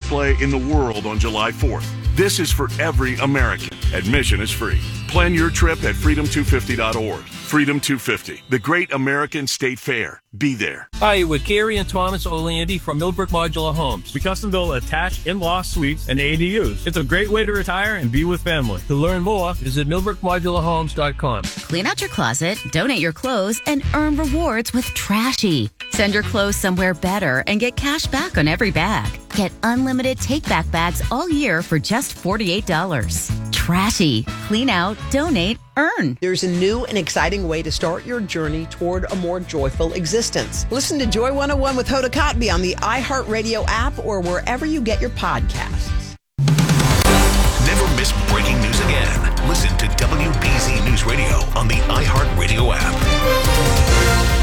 display in the world on July 4th. This is for every American. Admission is free. Plan your trip at freedom250.org. Freedom 250, the Great American State Fair. Be there. Hi, with Gary and Thomas O'Landy from Millbrook Modular Homes. We custom build attached in-law suites and ADUs. It's a great way to retire and be with family. To learn more, visit millbrookmodularhomes.com. Clean out your closet, donate your clothes, and earn rewards with Trashy. Send your clothes somewhere better and get cash back on every bag. Get unlimited take-back bags all year for just $48. Trashy. Clean out, donate, earn. There's a new and exciting way to start your journey toward a more joyful existence. Listen to Joy 101 with Hoda Kotb on the iHeartRadio app or wherever you get your podcasts. Never miss breaking news again. Listen to WBZ News Radio on the iHeartRadio app.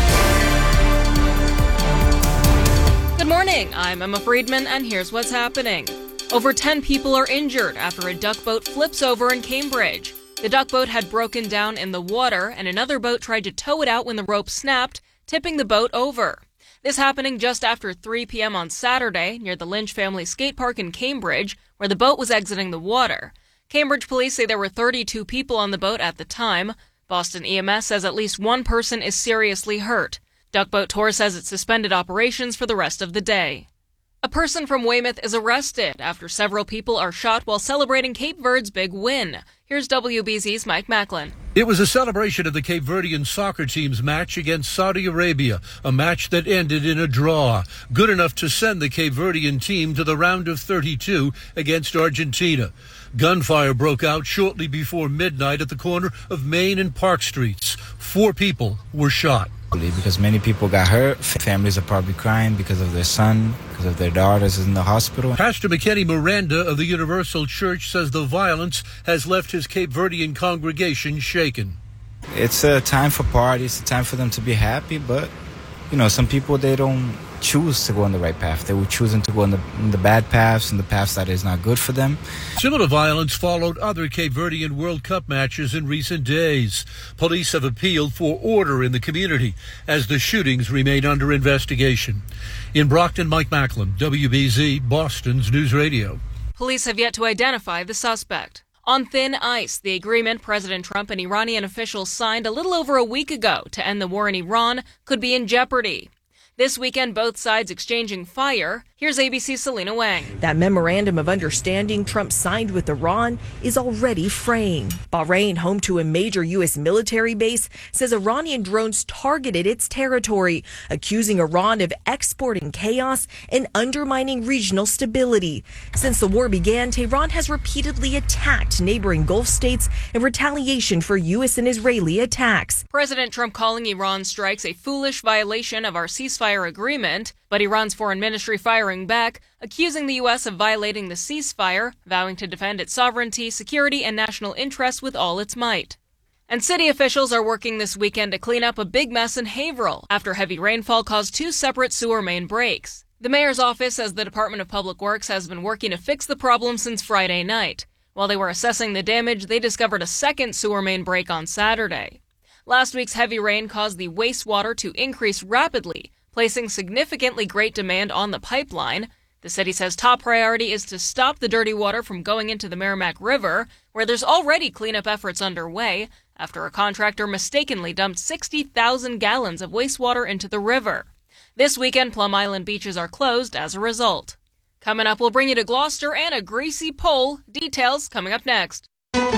Good morning, I'm Emma Friedman, and here's what's happening. Over 10 people are injured after a duck boat flips over in Cambridge. The duck boat had broken down in the water, and another boat tried to tow it out when the rope snapped, tipping the boat over. This happening just after 3 p.m. on Saturday near the Lynch Family Skate Park in Cambridge, where the boat was exiting the water. Cambridge police say there were 32 people on the boat at the time. Boston EMS says at least one person is seriously hurt. Duckboat Tour says it suspended operations for the rest of the day. A person from Weymouth is arrested after several people are shot while celebrating Cape Verde's big win. Here's WBZ's Mike Macklin. It was a celebration of the Cape Verdean soccer team's match against Saudi Arabia, a match that ended in a draw, good enough to send the Cape Verdean team to the round of 32 against Argentina. Gunfire broke out shortly before midnight at the corner of Main and Park Streets. 4 people were shot. Because many people got hurt. Families are probably crying because of their son, because of their daughters in the hospital. Pastor McKenny Miranda of the Universal Church says the violence has left his Cape Verdean congregation shaken. It's a time for parties, a time for them to be happy, but, some people, they don't choose to go on the right path. They were choosing to go in the bad paths and the paths that is not good for them. Similar violence followed other Cape Verdean World Cup matches in recent days. Police have appealed for order in the community as the shootings remain under investigation. In Brockton, Mike Macklin, WBZ, Boston's News Radio. Police have yet to identify the suspect. On thin ice, the agreement President Trump and Iranian officials signed a little over a week ago to end the war in Iran could be in jeopardy. This weekend, both sides exchanging fire. Here's ABC's Selena Wang. That memorandum of understanding Trump signed with Iran is already fraying. Bahrain, home to a major U.S. military base, says Iranian drones targeted its territory, accusing Iran of exporting chaos and undermining regional stability. Since the war began, Tehran has repeatedly attacked neighboring Gulf states in retaliation for U.S. and Israeli attacks. President Trump calling Iran's strikes a foolish violation of our ceasefire agreement, but Iran's foreign ministry firing back, accusing the U.S. of violating the ceasefire, vowing to defend its sovereignty, security, and national interests with all its might. And city officials are working this weekend to clean up a big mess in Haverhill after heavy rainfall caused 2 separate sewer main breaks. The mayor's office says the Department of Public Works has been working to fix the problem since Friday night. While they were assessing the damage, they discovered a second sewer main break on Saturday. Last week's heavy rain caused the wastewater to increase rapidly, placing significantly great demand on the pipeline. The city says top priority is to stop the dirty water from going into the Merrimack River, where there's already cleanup efforts underway after a contractor mistakenly dumped 60,000 gallons of wastewater into the river. This weekend, Plum Island beaches are closed as a result. Coming up, we'll bring you to Gloucester and a greasy pole. Details coming up next.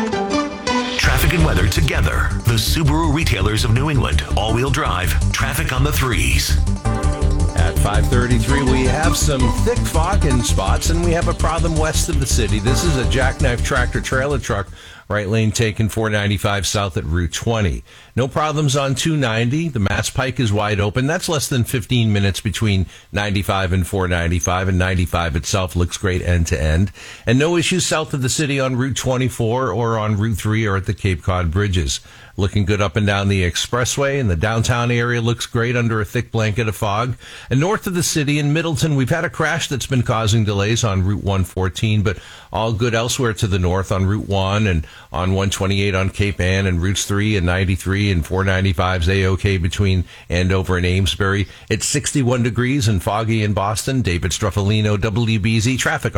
Traffic and weather together. The Subaru retailers of New England. All-wheel drive. Traffic on the 3s. At 5:33, we have some thick fog in spots, and we have a problem west of the city. This is a jackknife tractor-trailer truck. Right lane taken 495 south at Route 20. No problems on 290. The Mass Pike is wide open. That's less than 15 minutes between 95 and 495, and 95 itself looks great end to end. And no issues south of the city on Route 24 or on Route 3 or at the Cape Cod bridges. Looking good up and down the expressway, and the downtown area looks great under a thick blanket of fog. And north of the city in Middleton, we've had a crash that's been causing delays on Route 114, but all good elsewhere to the north on Route 1 and on 128 on Cape Ann, and Routes 3 and 93 and 495's A-OK between Andover and Amesbury. It's 61 degrees and foggy in Boston. David Struffolino, WBZ Traffic.